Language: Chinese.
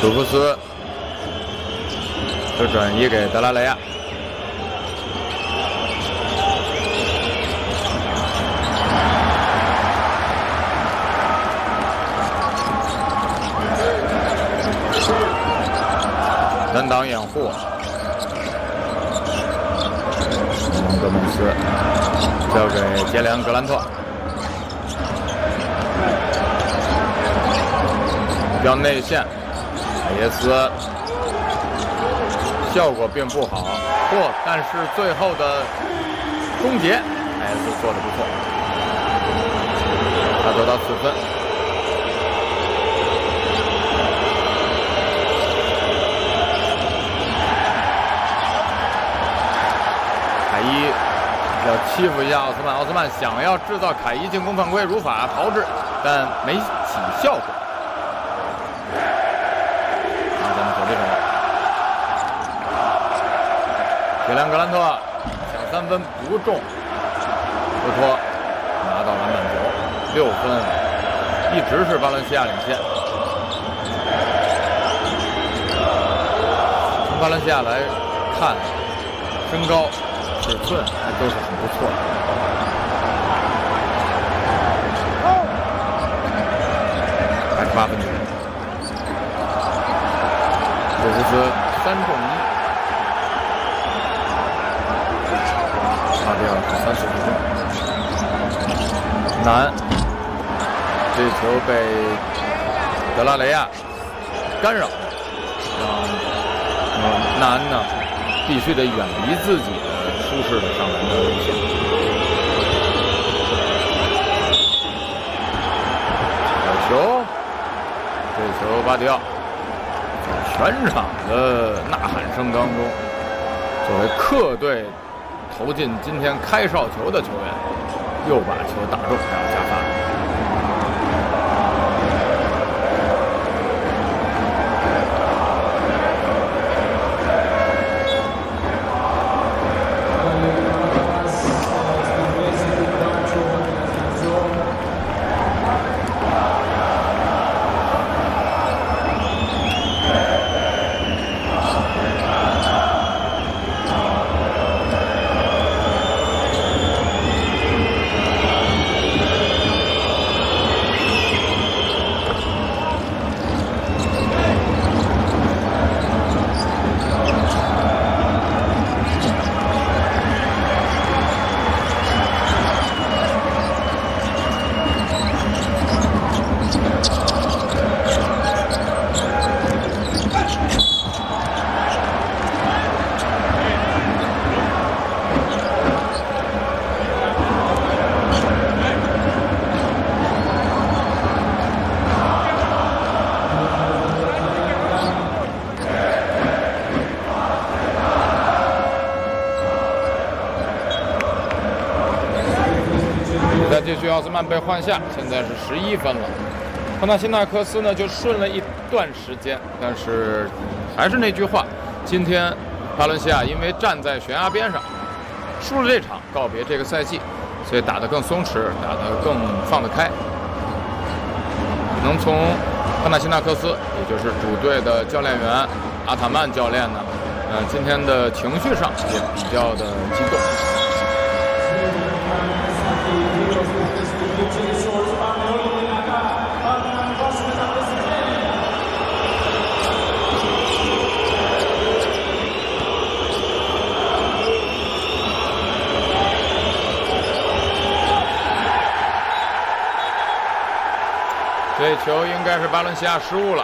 杜夫斯就转移给德拉雷亚。单挡掩护，格蒙斯交给杰里安·格兰特，要内线，海耶斯效果并不好，但是最后的终结，海耶斯做得不错，他得到4分。凯伊要欺负一下奥斯曼，奥斯曼想要制造凯伊进攻犯规，如法炮制，但没起效果。看咱们左边手，杰里安·格兰特抢3分不中，托托拿到篮板球，6分，一直是巴伦西亚领先。从巴伦西亚来看，身高、尺寸还都是很不错的。28分球，杜夫斯3中1，差掉是30分钟。难，这球被德拉雷亚干扰，让纳恩呢必须得远离自己的舒适的上篮的路线。小球，这球巴迪奥在全场的呐喊声当中，作为客队投进今天开哨球的球员，又把球打中，然后下发。继续，奥斯曼被换下，现在是11分了。帕纳辛纳科斯呢就顺了一段时间，但是还是那句话，今天巴伦西亚因为站在悬崖边上，输了这场，告别这个赛季，所以打得更松弛，打得更放得开。能从帕纳辛纳科斯，也就是主队的教练员阿塔曼教练呢，今天的情绪上也比较的激动。这球应该是巴伦西亚失误了。